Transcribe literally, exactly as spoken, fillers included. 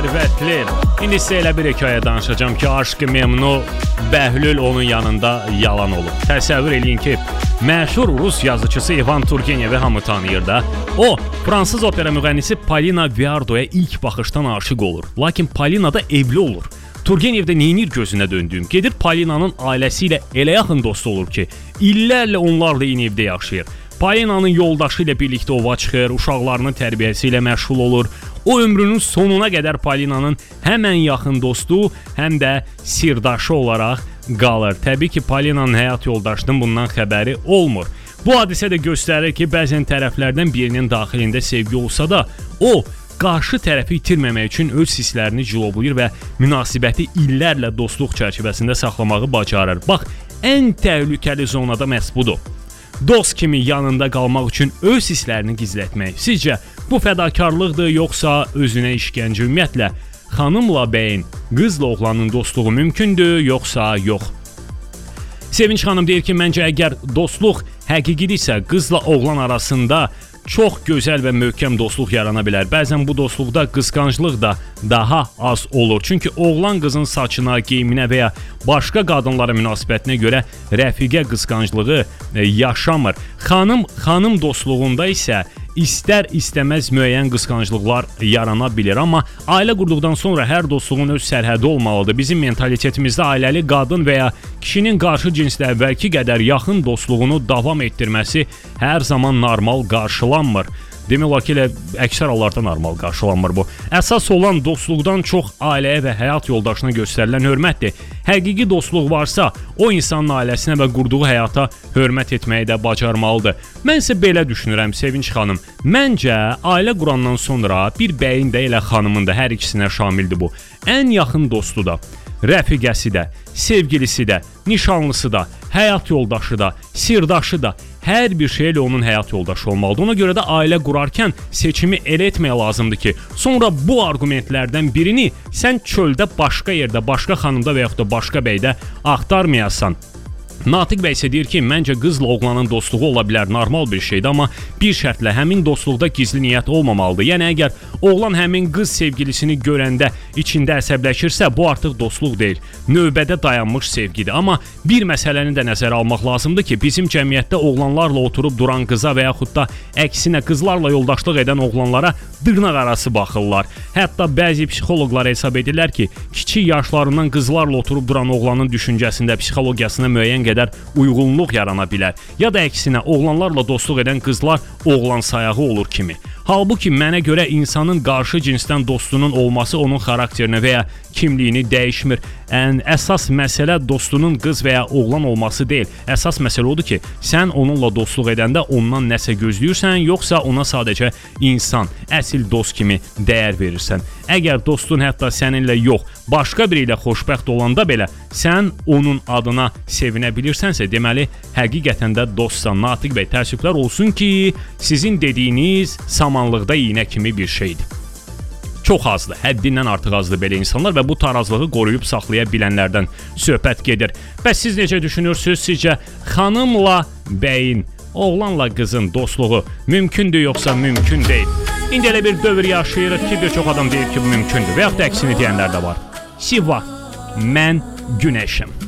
sərvətli. İndi sizə elə bir hekayə danışacağım ki, Aşk-ı Memnu Bəhlül onun yanında yalan olub. Təsəvvür eləyin ki, məşhur Rus yazıcısı Ivan Turgenevi hamı tanıyır da. O, Fransız opera müğənnisi Polina Viardo'ya ilk baxışdan aşık olur. Lakin Polina da evli olur. Turgenev də neynir gözünə döndüyüm? Gedir Polina'nın ailəsi ilə elə yaxın dostu olur ki, illərlə onlarla eyni evdə yaşayır. Polina'nın yoldaşı ilə birlikdə ova çıxır, uşaqlarının tərbiyəsi ilə məşğul olur. O ömrünün sonuna qədər Polina'nın həmən yaxın dostu, həm də sirdaşı olaraq qalır. Təbii ki, Polina'nın həyat yoldaşının bundan xəbəri olmur. Bu hadisə də göstərir ki, bəzən tərəflərdən birinin daxilində sevgi olsa da, o, qarşı tərəfi itirməmək üçün öz hisslərini cilovlayır və münasibəti illərlə dostluq çərçivəsində saxlamağı bacarır. Bax, ən təhlükəli zonada məhz budur. Dost kimi yanında qalmaq üçün öz hisslərini gizlətmək. Sizcə, bu fədakarlıqdır, yoxsa özünə işgəncə? Ümumiyyətlə, xanımla bəyin, qızla oğlanın dostluğu mümkündür, yoxsa yox? Sevinç xanım deyir ki, məncə əgər dostluq həqiqidirsə, qızla oğlan arasında çox gözəl və möhkəm dostluq yarana bilər. Bəzən bu dostluqda qısqanclıq da daha az olur. Çünki oğlan qızın saçına, geyiminə və ya başqa qadınlara münasibətinə görə rəfiqə qısqanclığı yaşamır. Xanım, xanım dostluğunda isə istər-istəməz müəyyən qısqanclıqlar yarana bilir. Amma ailə qurduqdan sonra hər dostluğun öz sərhədi olmalıdır. Bizim mentalitetimizdə ailəli qadın və ya kişinin qarşı cinslə əvvəlki qədər yaxın dostluğunu davam etdirməsi hər zaman normal qarşılanmır. Demək olar ki, elə əksər hallarda normal qarşılanmır bu. Əsas olan dostluqdan çox ailəyə və həyat yoldaşına göstərilən hörmətdir. Həqiqi dostluq varsa, o insanın ailəsinə və qurduğu həyata hörmət etməyi də bacarmalıdır. Mən isə belə düşünürəm, Sevinç xanım. Məncə, ailə qurandan sonra bir bəyin də elə xanımın da hər ikisinə şamildir bu. Ən yaxın dostu da, rəfiqəsi də, sevgilisi də, nişanlısı da, həyat yoldaşı da, sirdaşı da, hər bir şeylə onun həyat yoldaşı olmalıdır. Ona görə də ailə qurarkən seçimi elə etmək lazımdır ki, sonra bu argumentlərdən birini sən çöldə başqa yerdə, başqa xanımda və yaxud da başqa bəydə axtarmayasan. Natiq bəy isə deyir ki, məncə qızla oğlanın dostluğu ola bilər, normal bir şeydir, amma bir şərtlə həmin dostluqda gizli niyyət olmamalıdır. Yəni, əgər oğlan həmin qız sevgilisini görəndə içində əsəbləşirsə, bu artıq dostluq deyil, növbədə dayanmış sevgidir. Amma bir məsələni də nəzərə almaq lazımdır ki, bizim cəmiyyətdə oğlanlarla oturub duran qıza və yaxud da əksinə qızlarla yoldaşlıq edən oğlanlara dırnaq arası baxırlar. Hətta bəzi psixoloqlar hesab edirlər ki, kiçik yaşlarından qızlarla oturub duran oğlanın düşüncəsində, psixologiyasına müəyyən qədər uyğunluq yarana bilər. Ya da əksinə, oğlanlarla dostluq edən qızlar oğlan sayağı olur kimi. Halbuki mənə görə insanın qarşı cinsdən dostunun olması onun xarakterini və ya kimliyini dəyişmir. Ən əsas məsələ dostunun qız və ya oğlan olması deyil. Əsas məsələ odur ki, sən onunla dostluq edəndə ondan nəsə gözləyirsən, yoxsa ona sadəcə insan, əsl dost kimi dəyər verirsən. Əgər dostun hətta səninlə yox, başqa biri ilə xoşbəxt olanda belə sən onun adına sevinə bilirsənsə, deməli, həqiqətən də dostsan. Natiq bəy, təəssüflər olsun ki, sizin dediyiniz samanlıqda iynə kimi bir şeydir. Çox azdır, həddindən artıq azdır belə insanlar və bu tarazlığı qoruyub saxlaya bilənlərdən söhbət gedir. Bəs siz necə düşünürsünüz? Sizcə xanımla bəyin, oğlanla qızın dostluğu mümkündür yoxsa mümkün deyil? İndi elə bir dövr yaşayırıq ki, bir çox adam deyir ki, bu mümkündür və yaxud da əksini deyənlər də var. Siva, mən günəşim.